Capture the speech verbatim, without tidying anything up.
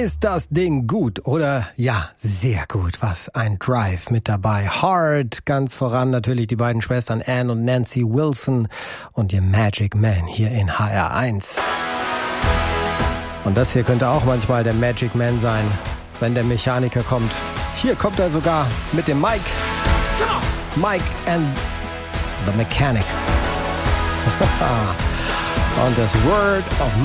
Ist das Ding gut oder ja, sehr gut. Was ein Drive mit dabei. Hard, ganz voran natürlich die beiden Schwestern Anne und Nancy Wilson und ihr Magic Man hier in H R eins. Und das hier könnte auch manchmal der Magic Man sein, wenn der Mechaniker kommt. Hier kommt er sogar mit dem Mike. Mike and the Mechanics. Und das Word of